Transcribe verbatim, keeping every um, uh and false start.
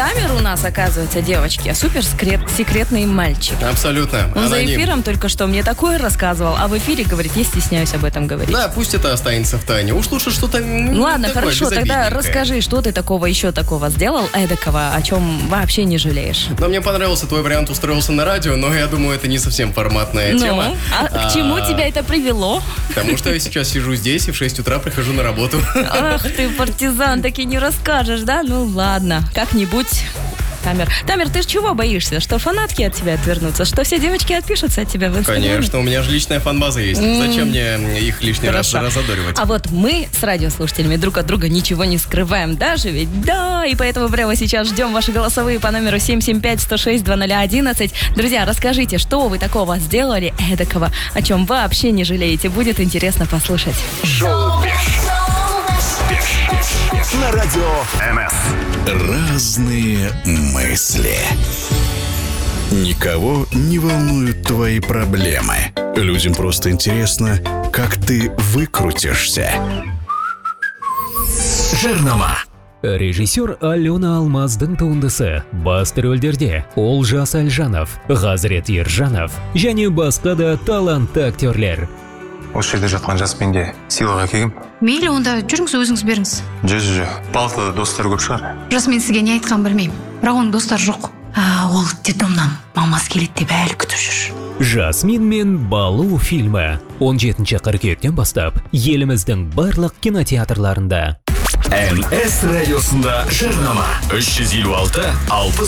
Тамер у нас, оказывается, девочки, супер секретный мальчик. Абсолютно. Он Аноним. за эфиром только что мне такое рассказывал, а в эфире говорит, я стесняюсь об этом говорить. Да, пусть это останется в тайне. Уж лучше что-то Ну ладно, такое хорошо, тогда безобидненькое. расскажи, что ты такого еще такого сделал, эдакого, о чем вообще не жалеешь. Но мне понравился твой вариант, устроился на радио, но я думаю, это не совсем форматная Ну, тема. а к чему тебя это привело? Потому что я сейчас сижу здесь и в шесть утра прихожу на работу. Ах ты, партизан, так и не расскажешь, да? Ну ладно, как-нибудь. Тамер, Тамер, ты ж чего боишься? Что фанатки от тебя отвернутся? Что все девочки отпишутся от тебя в Инстаграме? Конечно, у меня же личная фан-база есть. Зачем мне их лишний раз Хорошо. разодоривать? А вот мы с радиослушателями друг от друга ничего не скрываем, даже ведь да, и поэтому прямо сейчас ждем ваши голосовые по номеру семь семь пять сто шесть два ноль один. Друзья, расскажите, что вы такого сделали эдакого, о чем вообще не жалеете. Будет интересно послушать. Шоу на радио эм эс. Разные мысли. Никого не волнуют твои проблемы. Людям просто интересно, как ты выкрутишься. Жарнама. Режиссер Алена Алмаздың туындысы басты рөлдерде Олжас Әлжанов, Ғазірет Ержанов және басқа да талантты актерлер. Осы жерде жатқан жас пенде сыйлық әкелгем. Мейлі, онда жүріңіз, өзіңіз беріңіз. Жо жо жо. Балықта достар көп шығар. Жас, мен сізге не айтқан білмеймін. Бірақ оның достары жоқ. А, ол детдомнан мамасы келеді деп әлі күтіп жүр. Жасмин мен Балу фильмі он жетінші қыркүйектен бастап еліміздің барлық кинотеатрларында. эм эс радиосында жарнама. үш жүз елу алты алпыс